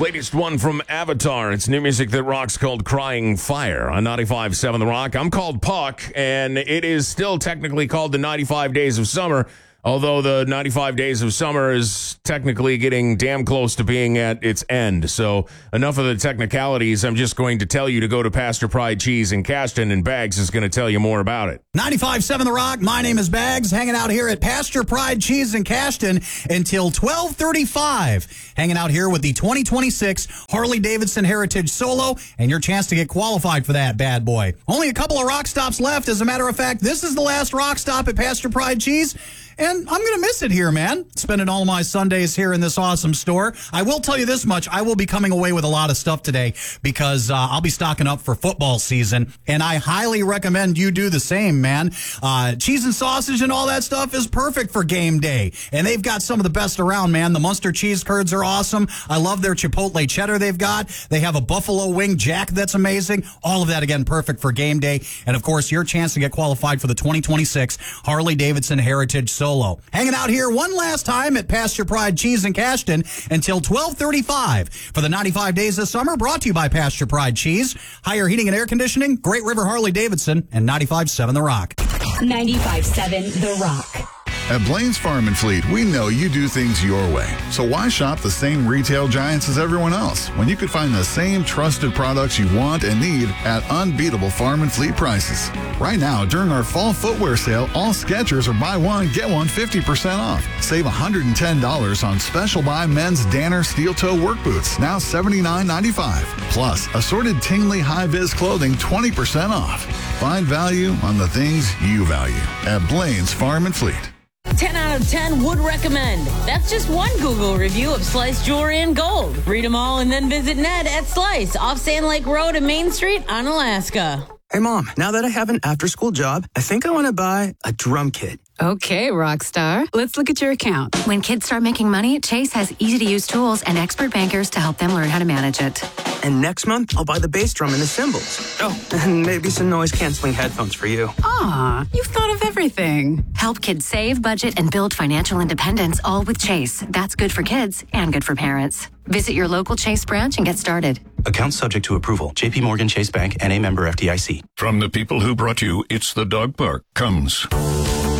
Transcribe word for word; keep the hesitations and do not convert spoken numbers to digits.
Latest one from Avatar. It's new music that rocks called Crying Fire on ninety-five point seven The Rock. I'm called Puck, and it is still technically called the ninety-five Days of Summer, although the ninety-five Days of Summer is technically getting damn close to being at its end. So enough of the technicalities. I'm just going to tell you to go to Pasture Pride Cheese in Cashton, and Bags is going to tell you more about it. ninety-five point seven The Rock. My name is Bags, hanging out here at Pasture Pride Cheese in Cashton until twelve thirty-five. Hanging out here with the twenty twenty-six Harley-Davidson Heritage Solo, and your chance to get qualified for that bad boy. Only a couple of rock stops left. As a matter of fact, this is the last rock stop at Pasture Pride Cheese. And I'm going to miss it here, man. Spending all my Sundays here in this awesome store. I will tell you this much. I will be coming away with a lot of stuff today because uh, I'll be stocking up for football season. And I highly recommend you do the same, man. Uh, cheese and sausage and all that stuff is perfect for game day. And they've got some of the best around, man. The Munster cheese curds are awesome. I love their Chipotle cheddar they've got. They have a buffalo wing jack that's amazing. All of that, again, perfect for game day. And, of course, your chance to get qualified for the twenty twenty-six Harley-Davidson Heritage Solo. Hanging out here one last time at Pasture Pride Cheese in Cashton until twelve thirty-five for the ninety-five Days of Summer, brought to you by Pasture Pride Cheese, Higher Heating and Air Conditioning, Great River Harley-Davidson, and ninety-five point seven The Rock. ninety-five point seven The Rock. At Blaine's Farm and Fleet, we know you do things your way. So why shop the same retail giants as everyone else when you could find the same trusted products you want and need at unbeatable farm and fleet prices? Right now, during our fall footwear sale, all Skechers are buy one, get one fifty percent off. Save one hundred ten dollars on special buy men's Danner steel toe work boots, now seventy-nine ninety-five. Plus, assorted Tingley high-vis clothing, twenty percent off. Find value on the things you value at Blaine's Farm and Fleet. ten out of ten would recommend. That's just one Google review of Slice Jewelry and Gold. Read them all and then visit Ned at Slice off Sand Lake Road and Main Street on Alaska. Hey, Mom, now that I have an after-school job, I think I want to buy a drum kit. Okay, Rockstar. Let's look at your account. When kids start making money, Chase has easy-to-use tools and expert bankers to help them learn how to manage it. And next month, I'll buy the bass drum and the cymbals. Oh, and maybe some noise-canceling headphones for you. Aw, you've thought of everything. Help kids save, budget, and build financial independence, all with Chase. That's good for kids and good for parents. Visit your local Chase branch and get started. Account subject to approval. J P Morgan Chase Bank, N A member F D I C. From the people who brought you It's the Dog Park comes...